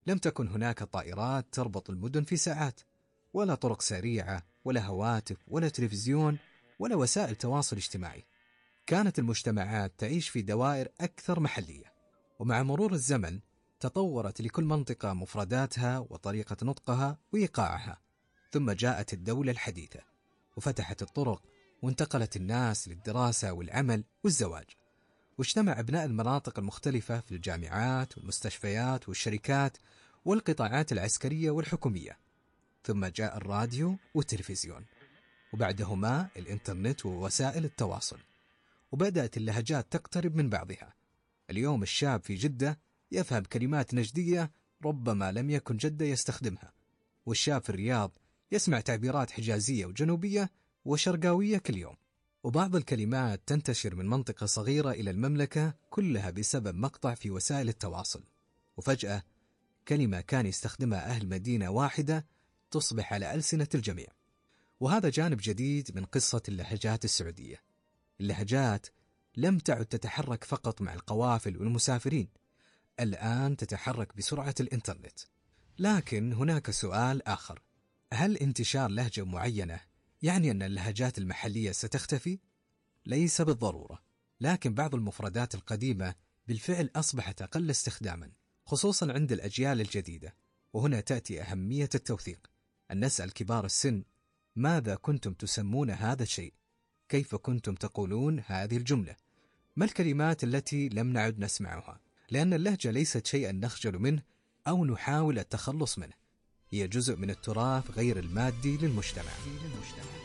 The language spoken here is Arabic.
لم تكن هناك طائرات تربط المدن في ساعات، ولا طرق سريعة، ولا هواتف، ولا تلفزيون، ولا وسائل تواصل اجتماعي. كانت المجتمعات تعيش في دوائر أكثر محلية، ومع مرور الزمن تطورت لكل منطقة مفرداتها وطريقة نطقها وإيقاعها. ثم جاءت الدولة الحديثة وفتحت الطرق، وانتقلت الناس للدراسة والعمل والزواج، واجتمع أبناء المناطق المختلفة في الجامعات والمستشفيات والشركات والقطاعات العسكرية والحكومية. ثم جاء الراديو والتلفزيون، وبعدهما الإنترنت ووسائل التواصل، وبدأت اللهجات تقترب من بعضها. اليوم الشاب في جدة يفهم كلمات نجدية ربما لم يكن جدة يستخدمها، والشاب في الرياض يسمع تعبيرات حجازية وجنوبية وشرقاوية كل يوم. وبعض الكلمات تنتشر من منطقة صغيرة إلى المملكة كلها بسبب مقطع في وسائل التواصل، وفجأة كلمة كان يستخدمها أهل مدينة واحدة تصبح على ألسنة الجميع. وهذا جانب جديد من قصة اللهجات السعودية. اللهجات لم تعد تتحرك فقط مع القوافل والمسافرين، الآن تتحرك بسرعة الإنترنت. لكن هناك سؤال آخر: هل انتشار لهجة معينة يعني أن اللهجات المحلية ستختفي؟ ليس بالضرورة، لكن بعض المفردات القديمة بالفعل أصبحت أقل استخداما، خصوصا عند الأجيال الجديدة. وهنا تأتي أهمية التوثيق، أن نسأل كبار السن: ماذا كنتم تسمون هذا الشيء؟ كيف كنتم تقولون هذه الجملة؟ ما الكلمات التي لم نعد نسمعها؟ لأن اللهجة ليست شيئا نخجل منه أو نحاول التخلص منه، هي جزء من التراث غير المادي للمجتمع.